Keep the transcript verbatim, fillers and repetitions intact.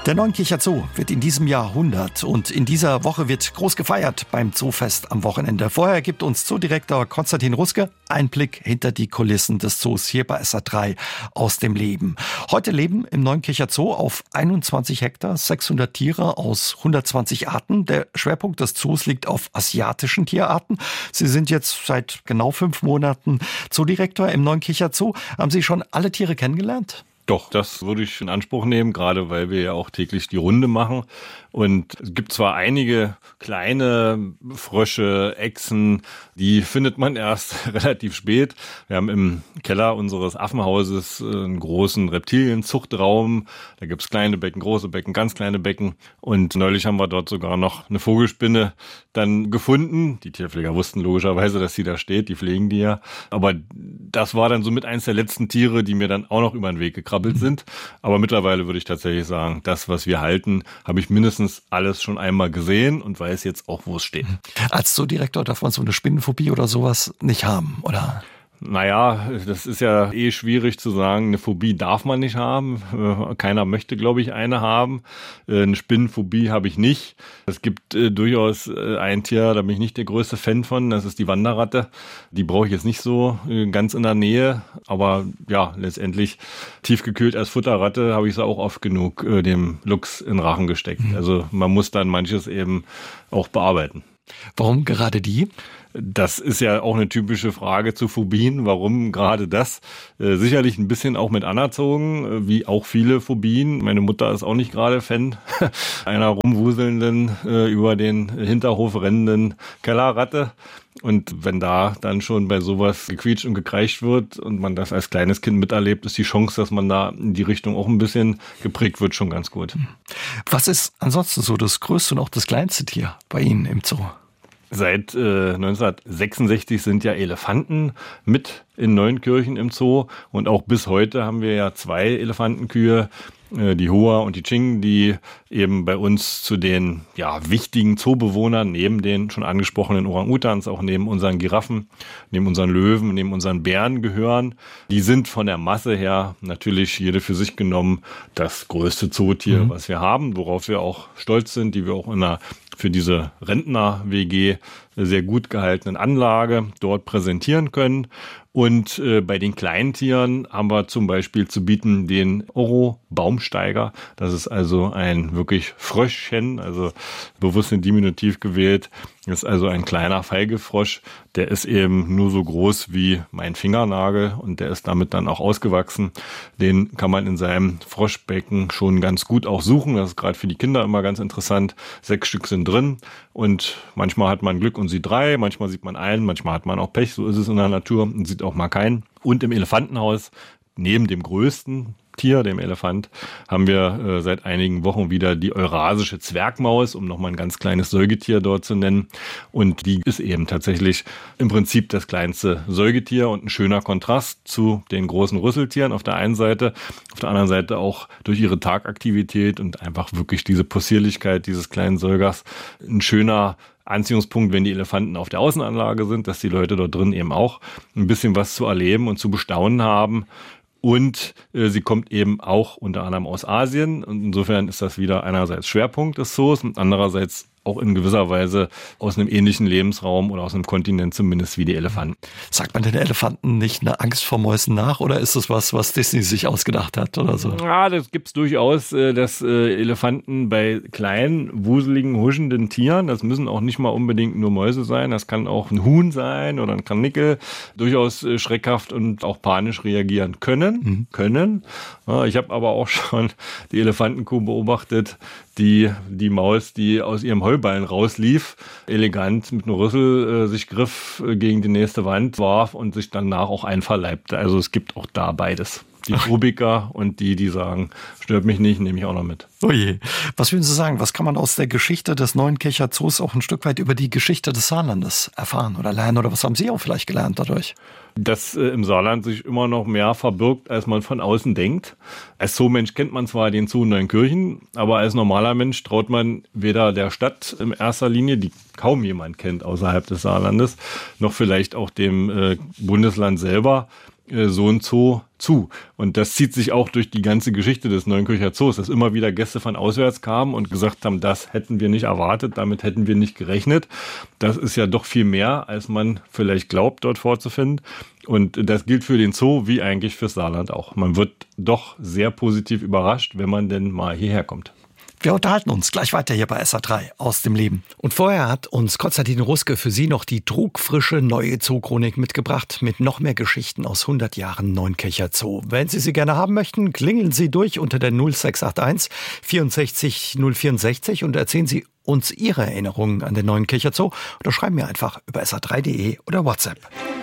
Der Neunkircher Zoo wird in diesem Jahr hundert und in dieser Woche wird groß gefeiert beim Zoofest am Wochenende. Vorher gibt uns Zoodirektor Konstantin Ruske Einblick hinter die Kulissen des Zoos hier bei S R drei aus dem Leben. Heute leben im Neunkircher Zoo auf einundzwanzig Hektar sechshundert Tiere aus hundertzwanzig Arten. Der Schwerpunkt des Zoos liegt auf asiatischen Tierarten. Sie sind jetzt seit genau fünf Monaten Zoodirektor im Neunkircher Zoo. Haben Sie schon alle Tiere kennengelernt? Doch, das würde ich in Anspruch nehmen, gerade weil wir ja auch täglich die Runde machen. Und es gibt zwar einige kleine Frösche, Echsen, die findet man erst relativ spät. Wir haben im Keller unseres Affenhauses einen großen Reptilienzuchtraum. Da gibt's kleine Becken, große Becken, ganz kleine Becken. Und neulich haben wir dort sogar noch eine Vogelspinne dann gefunden. Die Tierpfleger wussten logischerweise, dass sie da steht, die pflegen die ja. Aber das war dann somit eins der letzten Tiere, die mir dann auch noch über den Weg gekrabbelt sind. Aber mittlerweile würde ich tatsächlich sagen, das, was wir halten, habe ich mindestens alles schon einmal gesehen und weiß jetzt auch, wo es steht. Als Zoodirektor darf man so eine Spinnenphobie oder sowas nicht haben, oder? Naja, das ist ja eh schwierig zu sagen. Eine Phobie darf man nicht haben. Keiner möchte, glaube ich, eine haben. Eine Spinnenphobie habe ich nicht. Es gibt äh, durchaus äh, ein Tier, da bin ich nicht der größte Fan von. Das ist die Wanderratte. Die brauche ich jetzt nicht so äh, ganz in der Nähe. Aber ja, letztendlich tiefgekühlt als Futterratte habe ich sie auch oft genug äh, dem Luchs in den Rachen gesteckt. Mhm. Also man muss dann manches eben auch bearbeiten. Warum gerade die? Das ist ja auch eine typische Frage zu Phobien. Warum gerade das? Äh, sicherlich ein bisschen auch mit anerzogen, äh, wie auch viele Phobien. Meine Mutter ist auch nicht gerade Fan einer rumwuselnden, äh, über den Hinterhof rennenden Kellerratte. Und wenn da dann schon bei sowas gequietscht und gekreischt wird und man das als kleines Kind miterlebt, ist die Chance, dass man da in die Richtung auch ein bisschen geprägt wird, schon ganz gut. Was ist ansonsten so das größte und auch das kleinste Tier bei Ihnen im Zoo? Seit äh, neunzehnhundertsechsundsechzig sind ja Elefanten mit in Neunkirchen im Zoo und auch bis heute haben wir ja zwei Elefantenkühe, äh, die Hoa und die Ching, die eben bei uns zu den ja wichtigen Zoobewohnern neben den schon angesprochenen Orang-Utans, auch neben unseren Giraffen, neben unseren Löwen, neben unseren Bären gehören. Die sind von der Masse her natürlich jede für sich genommen das größte Zootier, mhm. was wir haben, worauf wir auch stolz sind, die wir auch in einer für diese Rentner-W G sehr gut gehaltenen Anlage dort präsentieren können. Und äh, bei den Kleintieren haben wir zum Beispiel zu bieten den Oro-Baumsteiger. Das ist also ein wirklich Fröschchen, also bewusst in Diminutiv gewählt. Das ist also ein kleiner Feigefrosch. Der ist eben nur so groß wie mein Fingernagel und der ist damit dann auch ausgewachsen. Den kann man in seinem Froschbecken schon ganz gut auch suchen. Das ist gerade für die Kinder immer ganz interessant. Sechs Stück sind drin und manchmal hat man Glück und sieht drei, manchmal sieht man einen, manchmal hat man auch Pech. So ist es in der Natur und sieht auch mal keinen. Und im Elefantenhaus, neben dem größten Tier, dem Elefant, haben wir äh, seit einigen Wochen wieder die eurasische Zwergmaus, um nochmal ein ganz kleines Säugetier dort zu nennen. Und die ist eben tatsächlich im Prinzip das kleinste Säugetier und ein schöner Kontrast zu den großen Rüsseltieren auf der einen Seite, auf der anderen Seite auch durch ihre Tagaktivität und einfach wirklich diese Possierlichkeit dieses kleinen Säugers ein schöner Anziehungspunkt, wenn die Elefanten auf der Außenanlage sind, dass die Leute dort drin eben auch ein bisschen was zu erleben und zu bestaunen haben. Und äh, sie kommt eben auch unter anderem aus Asien. Und insofern ist das wieder einerseits Schwerpunkt des Zoos und andererseits auch in gewisser Weise aus einem ähnlichen Lebensraum oder aus einem Kontinent zumindest wie die Elefanten. Sagt man den Elefanten nicht eine Angst vor Mäusen nach oder ist das was, was Disney sich ausgedacht hat oder so? Ja, das gibt's durchaus, dass Elefanten bei kleinen, wuseligen, huschenden Tieren, das müssen auch nicht mal unbedingt nur Mäuse sein, das kann auch ein Huhn sein oder ein Karnickel, durchaus schreckhaft und auch panisch reagieren können. Mhm. können. Ja, ich habe aber auch schon die Elefantenkuh beobachtet, die die Maus, die aus ihrem Heuballen rauslief, elegant mit einem Rüssel äh, sich griff äh, gegen die nächste Wand warf und sich danach auch einverleibte. Also es gibt auch da beides. Die Phobiker und die, die sagen, stört mich nicht, nehme ich auch noch mit. Oh je. Was würden Sie sagen, was kann man aus der Geschichte des Neunkircher Zoos auch ein Stück weit über die Geschichte des Saarlandes erfahren oder lernen? Oder was haben Sie auch vielleicht gelernt dadurch? Dass äh, im Saarland sich immer noch mehr verbirgt, als man von außen denkt. Als Zoomensch kennt man zwar den Zoo in Neunkirchen, aber als normaler Mensch traut man weder der Stadt in erster Linie, die kaum jemand kennt außerhalb des Saarlandes, noch vielleicht auch dem äh, Bundesland selber, äh, so ein Zoo zu. Und das zieht sich auch durch die ganze Geschichte des Neunkircher Zoos, dass immer wieder Gäste von auswärts kamen und gesagt haben, das hätten wir nicht erwartet, damit hätten wir nicht gerechnet. Das ist ja doch viel mehr, als man vielleicht glaubt, dort vorzufinden. Und das gilt für den Zoo wie eigentlich fürs Saarland auch. Man wird doch sehr positiv überrascht, wenn man denn mal hierher kommt. Wir unterhalten uns gleich weiter hier bei S A drei aus dem Leben. Und vorher hat uns Konstantin Ruske für Sie noch die trugfrische neue Zoochronik mitgebracht mit noch mehr Geschichten aus hundert Jahren Neunkircher Zoo. Wenn Sie sie gerne haben möchten, klingeln Sie durch unter der null sechs acht eins vierundsechzig null vierundsechzig und erzählen Sie uns Ihre Erinnerungen an den Neunkircher Zoo oder schreiben mir einfach über S A drei punkt de oder WhatsApp.